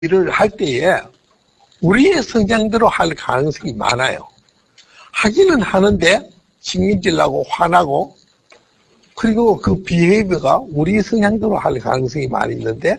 일을 할 때에 우리의 성향대로 할 가능성이 많아요. 하기는 하는데 신경질 나고 화나고 그리고 그 비헤이비어가 우리 성향대로 할 가능성이 많이 있는데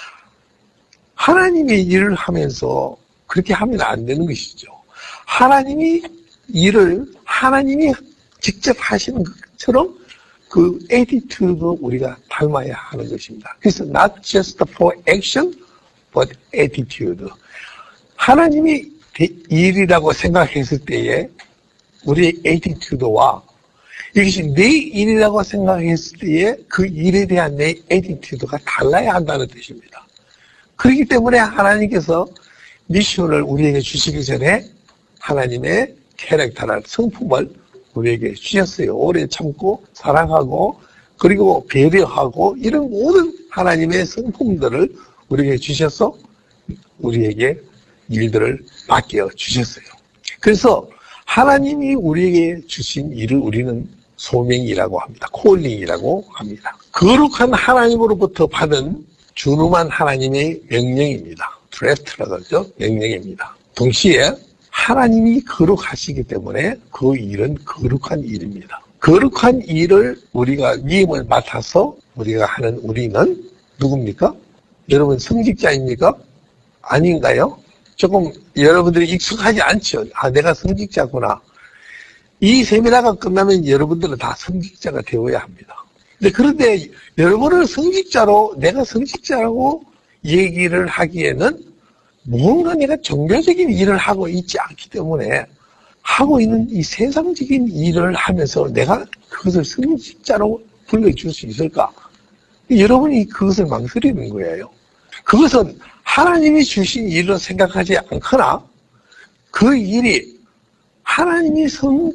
하나님의 일을 하면서 그렇게 하면 안 되는 것이죠. 하나님이 일을 하나님이 직접 하시는 것처럼 그 attitude도 우리가 닮아야 하는 것입니다. 그래서 not just for action, but attitude. 하나님이 일이라고 생각했을 때에 우리의 attitude와 이것이 내 일이라고 생각했을 때에 그 일에 대한 내 attitude가 달라야 한다는 뜻입니다. 그렇기 때문에 하나님께서 미션을 우리에게 주시기 전에 하나님의 캐릭터를, 성품을 우리에게 주셨어요. 오래 참고 사랑하고 그리고 배려하고 이런 모든 하나님의 성품들을 우리에게 주셔서 우리에게 일들을 맡겨 주셨어요. 그래서 하나님이 우리에게 주신 일을 우리는 소명이라고 합니다. 콜링이라고 합니다. 거룩한 하나님으로부터 받은 준엄한 하나님의 명령입니다. 드래프트라고 그러죠. 명령입니다. 동시에 하나님이 거룩하시기 때문에 그 일은 거룩한 일입니다. 거룩한 일을 우리가 위임을 맡아서 우리가 하는 우리는 누굽니까? 여러분 성직자입니까? 아닌가요? 조금 여러분들이 익숙하지 않죠. 아, 내가 성직자구나. 이 세미나가 끝나면 여러분들은 다 성직자가 되어야 합니다. 그런데 여러분을 성직자로, 내가 성직자라고 얘기를 하기에는 뭔가 내가 종교적인 일을 하고 있지 않기 때문에 하고 있는 이 세상적인 일을 하면서 내가 그것을 성직자로 불러줄 수 있을까? 여러분이 그것을 망설이는 거예요. 그것은 하나님이 주신 일로 생각하지 않거나 그 일이 하나님이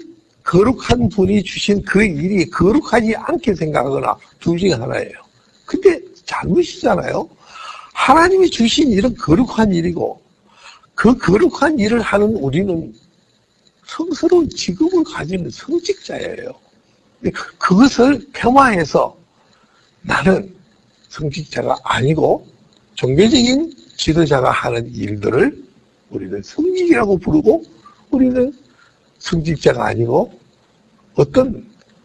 거룩한 분이 주신 그 일이 거룩하지 않게 생각하거나 둘 중에 하나예요. 근데 잘못이잖아요. 하나님이 주신 일은 거룩한 일이고 그 거룩한 일을 하는 우리는 성스러운 직업을 가지는 성직자예요. 그것을 폄하해서 나는 성직자가 아니고 종교적인 지도자가 하는 일들을 우리는 성직이라고 부르고 우리는 성직자가 아니고 어떤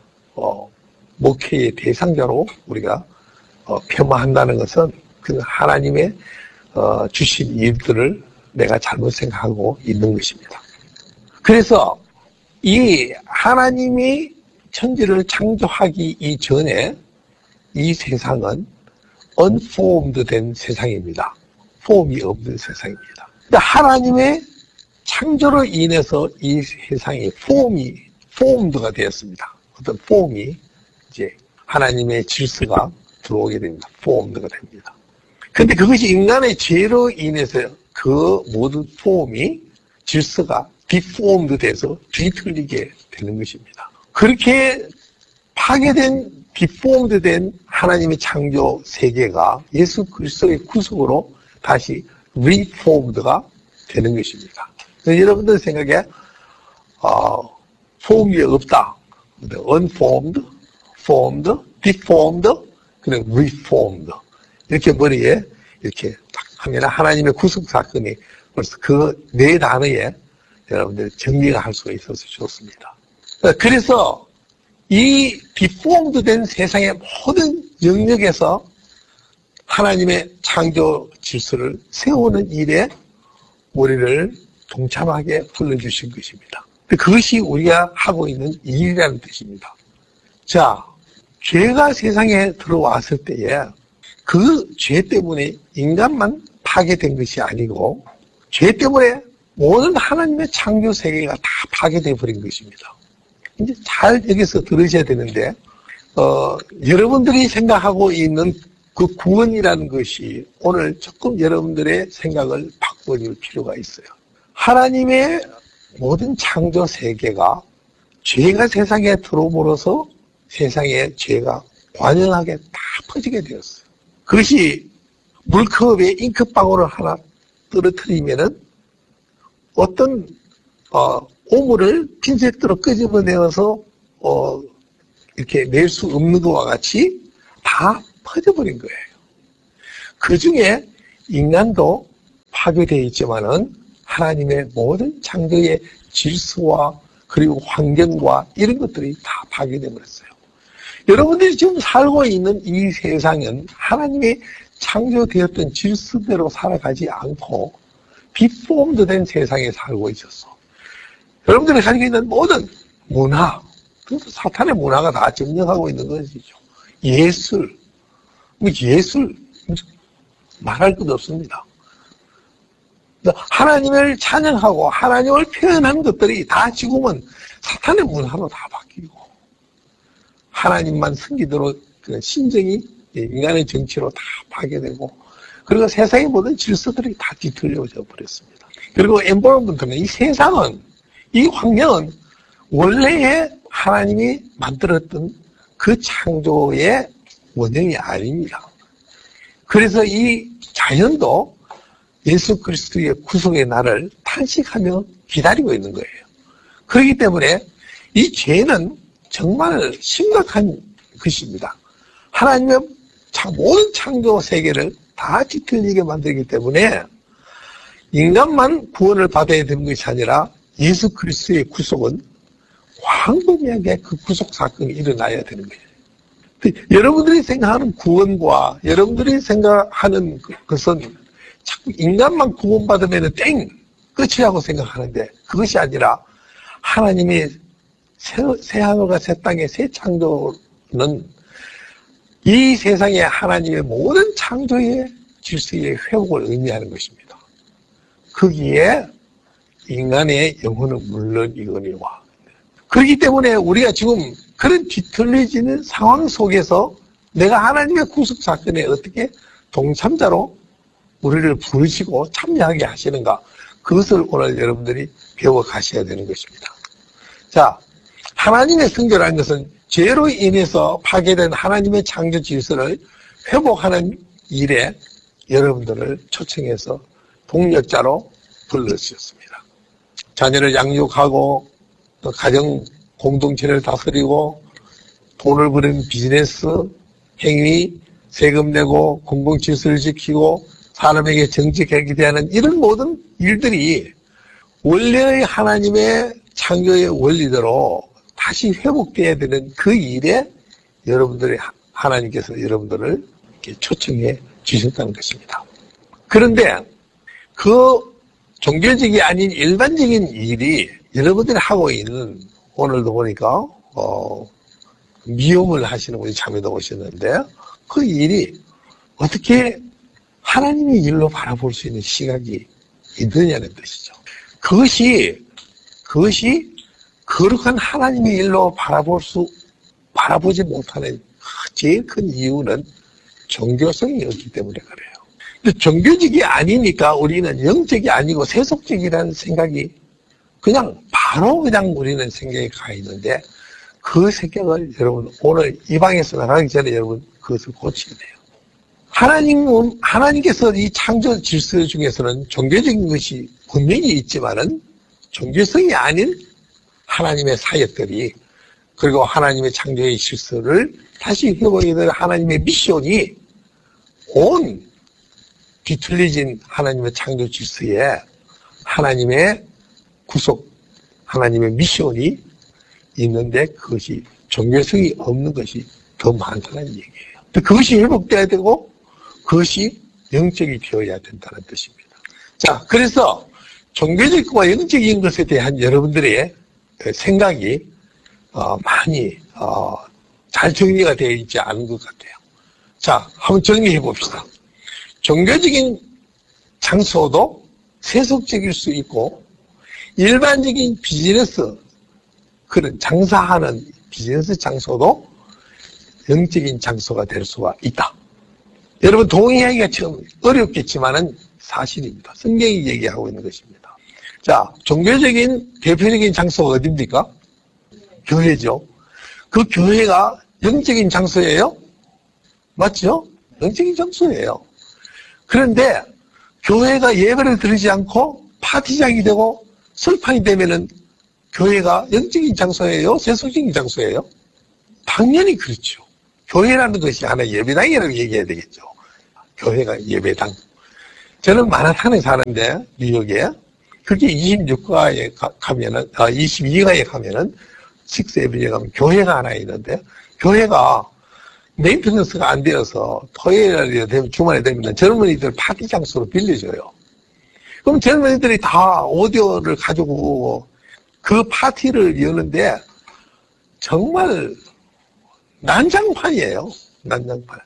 목회의 대상자로 우리가 폄하한다는 것은 그 하나님의 주신 일들을 내가 잘못 생각하고 있는 것입니다. 그래서 이 하나님이 천지를 창조하기 이전에 이 세상은 unformed 된 세상입니다. 폼이 없는 세상입니다. 근데 하나님의 창조로 인해서 이 세상이 formed가 되었습니다. 어떤 폼이 이제 하나님의 질서가 들어오게 됩니다. formed가 됩니다. 근데 그것이 인간의 죄로 인해서 그 모든 폼이 질서가 deformed 돼서 뒤틀리게 되는 것입니다. 그렇게 파괴된 deformed 된 하나님의 창조 세계가 예수 그리스도의 구속으로 다시 reformed가 되는 것입니다. 여러분들 생각에 폼이 없다. unformed, formed, deformed, 그리고 reformed. 이렇게 머리에 이렇게 딱 하면 하나님의 구속 사건이 벌써 그 네 단어에 여러분들 정리가 할 수가 있어서 좋습니다. 그래서 이 deformed 된 세상의 모든 영역에서 하나님의 창조 질서를 세우는 일에 우리를 동참하게 불러주신 것입니다. 그것이 우리가 하고 있는 일이라는 뜻입니다. 자, 죄가 세상에 들어왔을 때에 그 죄 때문에 인간만 파괴된 것이 아니고 죄 때문에 모든 하나님의 창조 세계가 다 파괴되어 버린 것입니다. 이제 잘 여기서 들으셔야 되는데 여러분들이 생각하고 있는 그 구원이라는 것이 오늘 조금 여러분들의 생각을 바꿔줄 필요가 있어요. 하나님의 모든 창조 세계가 죄가 세상에 들어오므로써 세상에 죄가 완연하게 다 퍼지게 되었어요. 그것이 물컵에 잉크방울을 하나 떨어뜨리면은 어떤 오물을 핀셋으로 끄집어내어서 이렇게 낼 수 없는 것과 같이 다 퍼져버린 거예요. 그 중에 인간도 파괴되어 있지만은 하나님의 모든 창조의 질서와 그리고 환경과 이런 것들이 다 파괴되어 버렸어요. 여러분들이 지금 살고 있는 이 세상은 하나님의 창조되었던 질서대로 살아가지 않고 비포함드된 세상에 살고 있었어. 여러분들이 가지고 있는 모든 문화, 그것도 사탄의 문화가 다 점령하고 있는 것이죠. 예술, 예술 말할 것도 없습니다. 하나님을 찬양하고 하나님을 표현하는 것들이 다 지금은 사탄의 문화로 다 바뀌고 하나님만 섬기도록 그런 신정이 인간의 정치로 다 파괴되고 그리고 세상의 모든 질서들이 다 뒤틀려져 버렸습니다. 그리고 엔버런먼트는 이 세상은 이 환경은 원래의 하나님이 만들었던 그 창조의 원형이 아닙니다. 그래서 이 자연도 예수 그리스도의 구속의 날을 탄식하며 기다리고 있는 거예요. 그렇기 때문에 이 죄는 정말 심각한 것입니다. 하나님의 모든 창조 세계를 다 뒤틀리게 만들기 때문에 인간만 구원을 받아야 되는 것이 아니라 예수 그리스도의 구속은 광범위하게 그 구속 사건이 일어나야 되는 거예요. 여러분들이 생각하는 구원과 여러분들이 생각하는 것은 자꾸 인간만 구원받으면 땡! 끝이라고 생각하는데 그것이 아니라 하나님의 새 하늘과 새 땅의 새 창조는 이 세상에 하나님의 모든 창조의 질서의 회복을 의미하는 것입니다. 거기에 인간의 영혼은 물론이거니와. 그렇기 때문에 우리가 지금 그런 뒤틀려지는 상황 속에서 내가 하나님의 구속 사건에 어떻게 동참자로 우리를 부르시고 참여하게 하시는가, 그것을 오늘 여러분들이 배워 가셔야 되는 것입니다. 자, 하나님의 성결한 것은 죄로 인해서 파괴된 하나님의 창조 질서를 회복하는 일에 여러분들을 초청해서 동력자로 불러주셨습니다. 자녀를 양육하고 또 가정 공동체를 다스리고 돈을 버는 비즈니스 행위, 세금 내고 공공질서를 지키고 사람에게 정직하게 대하는 이런 모든 일들이 원래의 하나님의 창조의 원리대로 다시 회복되어야 되는 그 일에 여러분들이 하나님께서 여러분들을 이렇게 초청해 주셨다는 것입니다. 그런데 그 종교적이 아닌 일반적인 일이 여러분들이 하고 있는, 오늘도 보니까 미용을 하시는 분이 자매도 오셨는데 그 일이 어떻게 하나님의 일로 바라볼 수 있는 시각이 있느냐는 뜻이죠. 그것이 거룩한 하나님의 일로 바라보지 못하는 제일 큰 이유는 종교성이 없기 때문에 그래요. 근데 종교적이 아니니까 우리는 영적이 아니고 세속적이라는 생각이 그냥 우리는 생각이 가 있는데 그 생각을 여러분 오늘 이 방에서 나가기 전에 여러분 그것을 고쳐야 돼요. 하나님께서 이 창조 질서 중에서는 종교적인 것이 분명히 있지만은 종교성이 아닌 하나님의 사역들이, 그리고 하나님의 창조의 질서를 다시 회복해야 될 하나님의 미션이 온 뒤틀려진 하나님의 창조 질서에 하나님의 구속, 하나님의 미션이 있는데 그것이 종교성이 없는 것이 더 많다는 얘기예요. 그것이 회복돼야 되고 그것이 영적이 되어야 된다는 뜻입니다. 자, 그래서 종교적과 영적인 것에 대한 여러분들의 생각이 많이 잘 정리가 되어 있지 않은 것 같아요. 자, 한번 정리해 봅시다. 종교적인 장소도 세속적일 수 있고 일반적인 비즈니스, 그런 장사하는 비즈니스 장소도 영적인 장소가 될 수가 있다. 여러분 동의하기가 참 어렵겠지만은 사실입니다. 성경이 얘기하고 있는 것입니다. 자, 종교적인 대표적인 장소가 어디입니까? 교회죠. 그 교회가 영적인 장소예요? 맞죠? 영적인 장소예요. 그런데 교회가 예배를 드리지 않고 파티장이 되고 설판이 되면은 교회가 영적인 장소예요? 세속적인 장소예요? 당연히 그렇죠. 교회라는 것이 하나 예배당이라고 얘기해야 되겠죠. 교회가 예배당. 저는 마나탄에 사는데, 뉴욕에. 그게 26가에 가면은, 22가에 가면은, 식스 에비뉴에 가면 교회가 하나 있는데, 교회가 메인테넌스가 안 되어서 토요일에 되면, 주말에 되면 젊은이들 파티 장소로 빌려줘요. 그럼 젊은이들이 다 오디오를 가지고 그 파티를 여는데, 정말 난장판이에요. 난장판.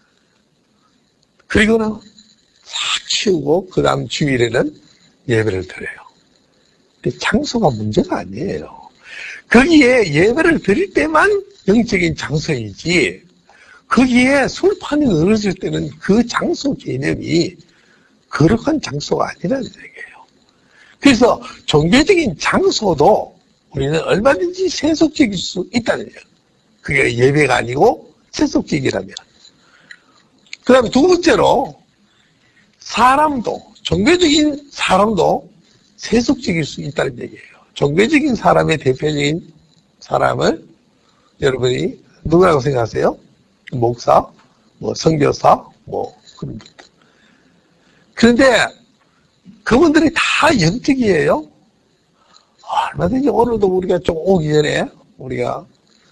그리고는 싹 치우고 그 다음 주일에는 예배를 드려요. 근데 장소가 문제가 아니에요. 거기에 예배를 드릴 때만 영적인 장소이지 거기에 술판이 늘어질 때는 그 장소 개념이 거룩한 장소가 아니라는 얘기예요. 그래서 종교적인 장소도 우리는 얼마든지 세속적일 수 있다는 얘기예요. 그게 예배가 아니고 세속적이라면. 그 다음에 두 번째로 사람도, 종교적인 사람도 세속적일 수 있다는 얘기예요. 종교적인 사람의 대표적인 사람을 여러분이 누구라고 생각하세요? 목사, 선교사, 그런 분들. 그런데 그분들이 다 영적이에요. 얼마든지 오늘도 우리가 좀 오기 전에 우리가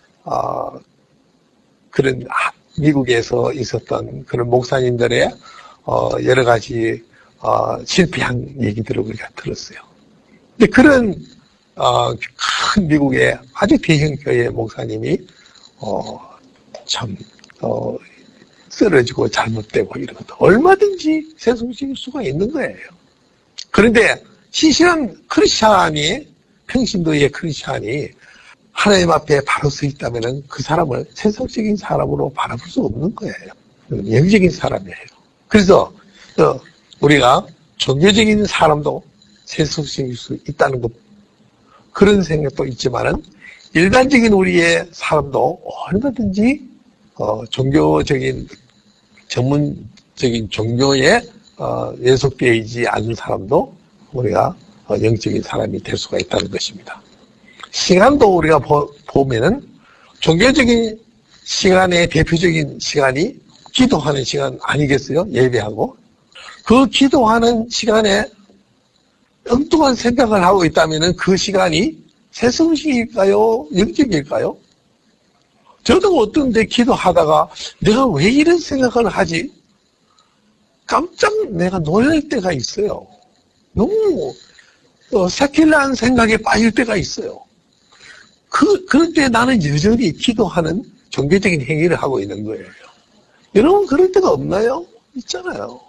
그런 미국에서 있었던 그런 목사님들의 여러 가지 실패한 얘기들을 우리가 들었어요. 근데 그런 큰 미국의 아주 대형 교회 목사님이 참 쓰러지고 잘못되고 이런 것도 얼마든지 세속적일 수가 있는 거예요. 그런데 신실한 크리스찬이, 평신도의 크리스찬이 하나님 앞에 바로 서 있다면 그 사람을 세속적인 사람으로 바라볼 수 없는 거예요. 영적인 사람이에요. 그래서 우리가 종교적인 사람도 세속적일 수 있다는 것, 그런 생각도 있지만은 일반적인 우리의 사람도 얼마든지 종교적인 전문적인 종교에 예속되어 있지 않은 사람도 우리가 영적인 사람이 될 수가 있다는 것입니다. 시간도 우리가 보면은 종교적인 시간의 대표적인 시간이 기도하는 시간 아니겠어요? 예배하고. 그 기도하는 시간에 엉뚱한 생각을 하고 있다면은 그 시간이 세속식일까요? 영적일까요? 저도 어떤 데 기도하다가 내가 왜 이런 생각을 하지? 깜짝 내가 놀랄 때가 있어요. 너무 세킬라한 생각에 빠질 때가 있어요. 그럴 때 나는 여전히 기도하는 종교적인 행위를 하고 있는 거예요. 여러분 그럴 때가 없나요? 있잖아요.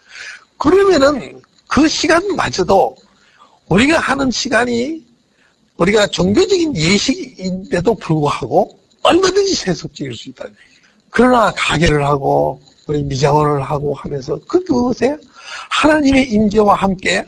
그러면은 그 시간마저도 우리가 하는 시간이 우리가 종교적인 예식인데도 불구하고 얼마든지 세속적일 수 있다는 얘기예요. 그러나 가게를 하고 우리 미장원을 하고 하면서 그것에 하나님의 임재와 함께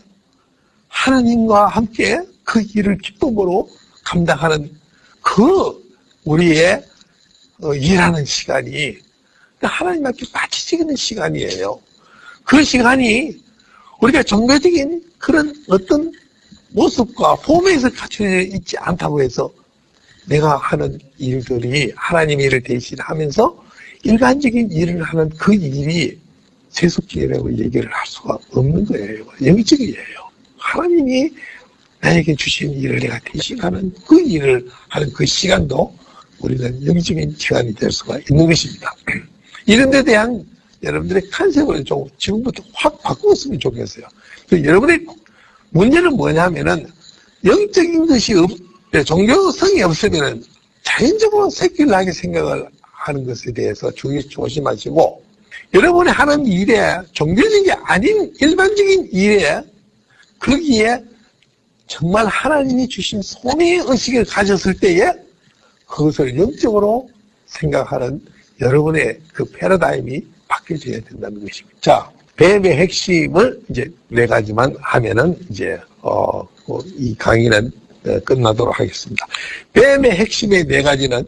하나님과 함께 그 일을 기쁨으로 감당하는 그 우리의 일하는 시간이 하나님 앞에 바치지는 시간이에요. 그 시간이 우리가 종교적인 그런 어떤 모습과 폼에서 갖춰져 있지 않다고 해서 내가 하는 일들이 하나님의 일을 대신하면서 일반적인 일을 하는 그 일이 세속적이라고 얘기를 할 수가 없는 거예요. 영적이에요. 하나님이 나에게 주신 일을 내가 대신하는 그 일을 하는 그 시간도 우리는 영적인 시간이 될 수가 있는 것입니다. 이런 데 대한 여러분들의 컨셉을 좀 지금부터 확 바꾸었으면 좋겠어요. 여러분의 문제는 뭐냐면은 영적인 것이 종교성이 없으면은 자연적으로 세큘러하게 생각을 하는 것에 대해서 조심하시고 여러분이 하는 일에 종교적이 아닌 일반적인 일에 거기에 정말 하나님이 주신 손의 의식을 가졌을 때에 그것을 영적으로 생각하는 여러분의 그 패러다임이 바뀌어져야 된다는 것입니다. 자, 뱀의 핵심을 이제 4가지만 하면은 이제 이 강의는 끝나도록 하겠습니다. 뱀의 핵심의 4가지는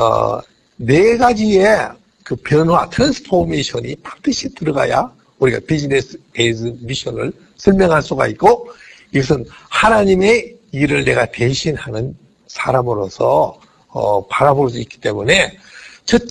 4가지의 그 변화, 트랜스포메이션이 반드시 들어가야 우리가 비즈니스 베이스 미션을 설명할 수가 있고 이것은 하나님의 일을 내가 대신하는 사람으로서 바라볼 수 있기 때문에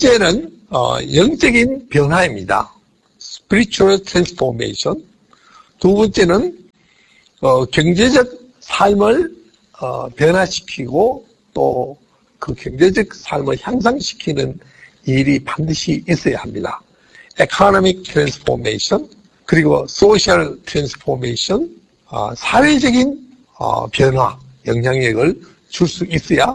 첫째는 영적인 변화입니다. Spiritual transformation. 두 번째는 경제적 삶을 변화시키고 또 그 경제적 삶을 향상시키는 일이 반드시 있어야 합니다. Economic Transformation, 그리고 Social Transformation, 사회적인 변화, 영향력을 줄 수 있어야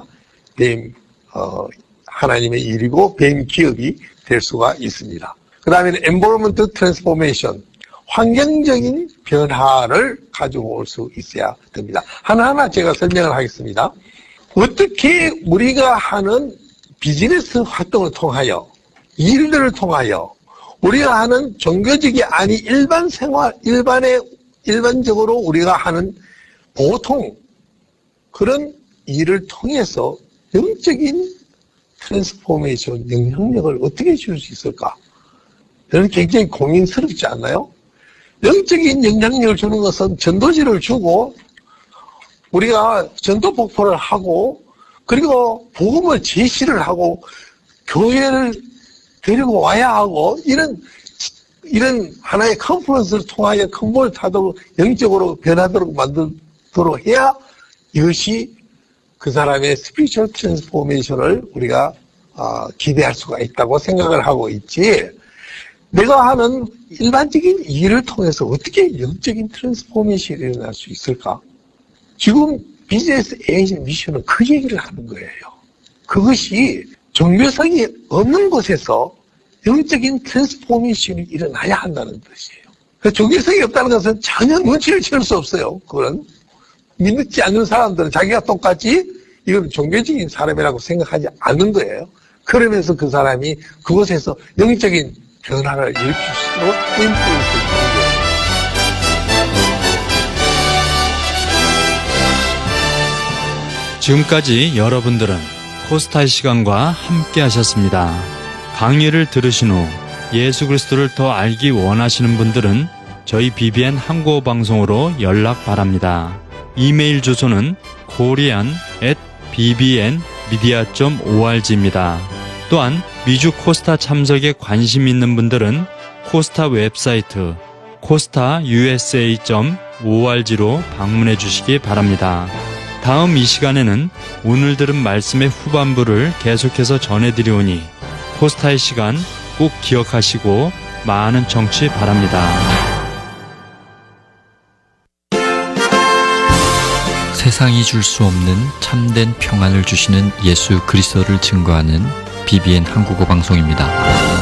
하나님의 일이고 뱀 기업이 될 수가 있습니다. 그 다음에는 Environment Transformation, 환경적인 변화를 가지고 올 수 있어야 됩니다. 하나하나 제가 설명을 하겠습니다. 어떻게 우리가 하는 비즈니스 활동을 통하여, 일들을 통하여, 우리가 하는 종교적이 아닌 일반 생활, 일반적으로 우리가 하는 보통 그런 일을 통해서 영적인 트랜스포메이션, 영향력을 어떻게 줄 수 있을까? 저는 굉장히 고민스럽지 않나요? 영적인 영향력을 주는 것은 전도지를 주고 우리가 전도 복포를 하고 그리고 복음을 제시를 하고 교회를 데리고 와야 하고 이런 하나의 컨퍼런스를 통하여 컨볼을 타도록 영적으로 변하도록 만들도록 해야 이것이 그 사람의 스피리추얼 트랜스포메이션을 우리가 기대할 수가 있다고 생각을 하고 있지. 내가 하는 일반적인 일을 통해서 어떻게 영적인 트랜스포메이션이 일어날 수 있을까? 지금 비즈니스 에이전 미션은 그 얘기를 하는 거예요. 그것이 종교성이 없는 곳에서 영적인 트랜스포메이션이 일어나야 한다는 뜻이에요. 그 종교성이 없다는 것은 전혀 눈치를 채울 수 없어요. 그건 믿지 않는 사람들은 자기가 똑같이 이건 종교적인 사람이라고 생각하지 않는 거예요. 그러면서 그 사람이 그곳에서 영적인 변화를 일으킬 수 있도록 인플루언스 주는 거예요. 지금까지 여러분들은 코스타의 시간과 함께 하셨습니다. 강의를 들으신 후 예수 그리스도를 더 알기 원하시는 분들은 저희 BBN 한국어 방송으로 연락 바랍니다. 이메일 주소는 korean@bbnmedia.org입니다. 또한 미주 코스타 참석에 관심 있는 분들은 코스타 웹사이트 costausa.org로 방문해 주시기 바랍니다. 다음 이 시간에는 오늘 들은 말씀의 후반부를 계속해서 전해드리오니 코스타의 시간 꼭 기억하시고 많은 청취 바랍니다. 세상이 줄 수 없는 참된 평안을 주시는 예수 그리스도를 증거하는 BBN 한국어 방송입니다.